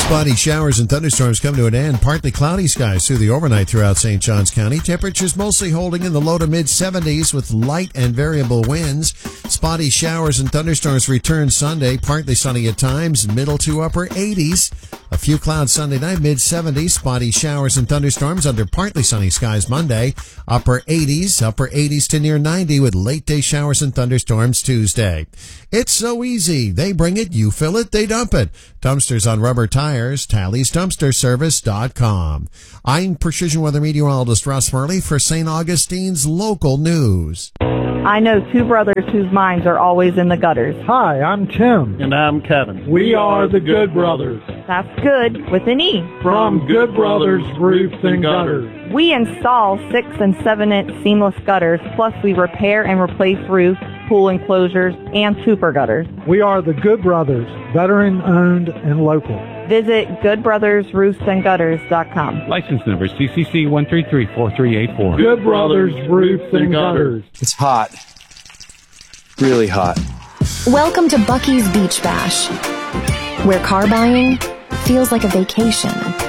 Spotty showers and thunderstorms come to an end. Partly cloudy skies through the overnight throughout St. Johns County. Temperatures mostly holding in the low to mid 70s with light and variable winds. Spotty showers and thunderstorms return Sunday. Partly sunny at times, middle to upper 80s. A few clouds Sunday night, mid 70s. Spotty showers and thunderstorms under partly sunny skies Monday. Upper 80s to near 90 with late day showers and thunderstorms Tuesday. It's so easy. They bring it, you fill it, they dump it. Dumpsters on rubber tires, TallysDumpsterService.com. I'm Precision Weather Meteorologist Russ Murley for St. Augustine's local news. I know two brothers whose minds are always in the gutters. Hi, I'm Tim. And I'm Kevin. We are the Good Brothers. That's good with an E. From Good Brothers Roofs and Gutters. We install 6 and 7-inch seamless gutters, plus we repair and replace roofs, pool enclosures, and super gutters. We are the Good Brothers, veteran-owned and local. Visit goodbrothersroofsandgutters.com. License number CCC 1334384. Good Brothers Roofs and Gutters. It's hot. Really hot. Welcome to Bucky's Beach Bash, where car buying feels like a vacation.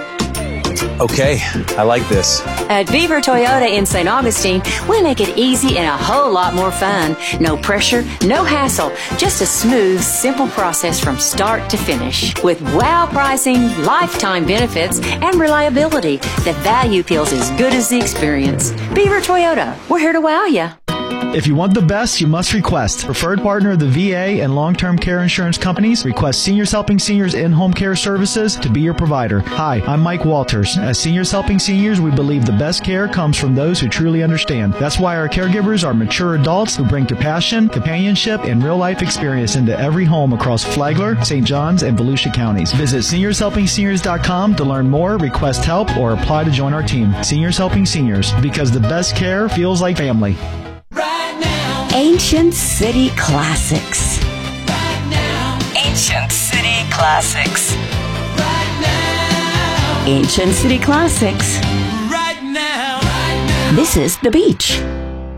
Okay, I like this. At Beaver Toyota in St. Augustine, we make it easy and a whole lot more fun. No pressure, no hassle, just a smooth, simple process from start to finish. With wow pricing, lifetime benefits, and reliability, the value feels as good as the experience. Beaver Toyota, we're here to wow you. If you want the best, you must request. Preferred partner of the VA and long-term care insurance companies, Request Seniors Helping Seniors in-home care services to be your provider. Hi, I'm Mike Walters. As Seniors Helping Seniors, we believe the best care comes from those who truly understand. That's why our caregivers are mature adults who bring compassion, companionship, and real-life experience into every home across Flagler, St. Johns, and Volusia counties. Visit SeniorsHelpingSeniors.com to learn more, request help, or apply to join our team. Seniors Helping Seniors, because the best care feels like family. Ancient City Classics. Ancient City Classics. Ancient City Classics. This is The Beach.